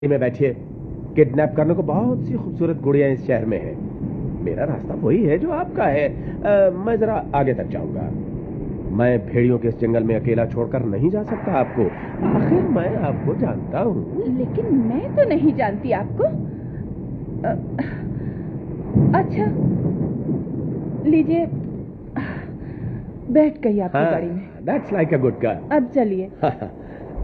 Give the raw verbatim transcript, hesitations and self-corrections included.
में बैठिए। किडनैप करने को बहुत सी खूबसूरत गुड़ियां इस शहर में हैं। मेरा रास्ता वही है जो आपका है। आ, मैं जरा आगे तक जाऊंगा। मैं भेड़ियों के इस जंगल में अकेला छोड़कर नहीं जा सकता आपको। आखिर मैं आपको जानता हूँ। लेकिन मैं तो नहीं जानती आपको। अ, अच्छा लीजिए, बैठ गई आपकी गाड़ी में। That's like a good girl. अब चलिए।